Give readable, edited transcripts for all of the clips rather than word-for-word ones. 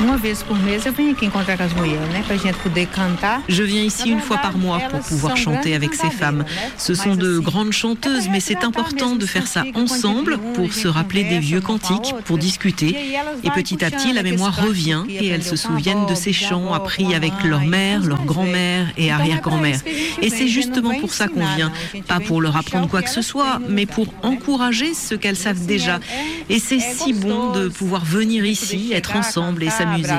Je viens ici une fois par mois pour pouvoir chanter avec ces femmes. Ce sont de grandes chanteuses, mais c'est important de faire ça ensemble pour se rappeler des vieux cantiques, pour discuter. Et petit à petit, la mémoire revient et elles se souviennent de ces chants appris avec leur mère, leur grand-mère et arrière-grand-mère. Et c'est justement pour ça qu'on vient, pas pour leur apprendre quoi que ce soit, mais pour encourager ce qu'elles savent déjà. Et c'est si bon de pouvoir venir ici, être ensemble et s'amuser.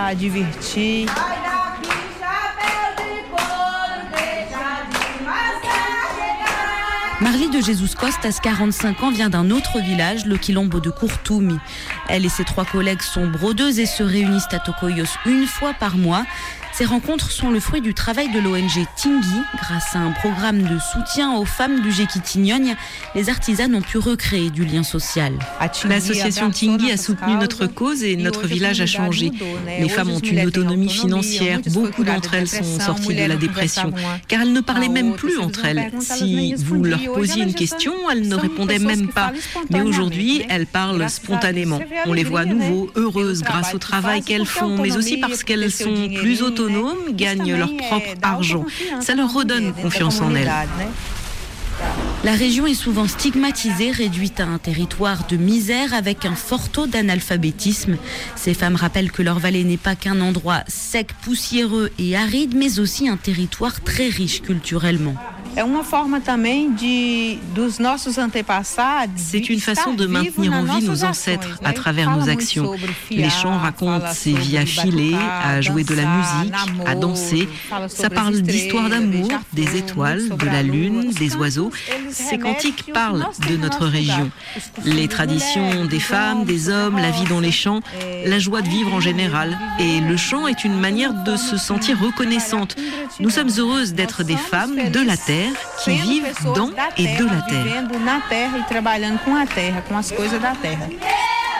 Marli de Jesus Costas, 45 ans, vient d'un autre village, le Quilombo de Courtoumi. Elle et ses 3 collègues sont brodeuses et se réunissent à Tokoyos une fois par mois. Ces rencontres sont le fruit du travail de l'ONG Tingui. Grâce à un programme de soutien aux femmes du Jequitinhonha, les artisanes ont pu recréer du lien social. L'association Tingui a soutenu notre cause et notre village a changé. Les femmes ont une autonomie financière. Beaucoup d'entre elles sont sorties de la dépression, car elles ne parlaient même plus entre elles. Si vous leur posiez une question, elles ne répondaient même pas. Mais aujourd'hui, elles parlent spontanément. On les voit à nouveau heureuses grâce au travail qu'elles font, mais aussi parce qu'elles sont plus autonomes, gagnent leur propre argent. Ça leur redonne confiance en elles. La région est souvent stigmatisée, réduite à un territoire de misère avec un fort taux d'analphabétisme. Ces femmes rappellent que leur vallée n'est pas qu'un endroit sec, poussiéreux et aride, mais aussi un territoire très riche culturellement. C'est une façon de maintenir en vie nos ancêtres à travers nos actions. Les chants racontent ces vies à filer, à jouer de la musique, à danser. Ça parle d'histoire d'amour, des étoiles, de la lune, des oiseaux. Ces cantiques parlent de notre région. Les traditions des femmes, des hommes, la vie dans les champs, la joie de vivre en général. Et le chant est une manière de se sentir reconnaissante. Nous sommes heureuses d'être des femmes de la terre qui vivent dans et de la terre.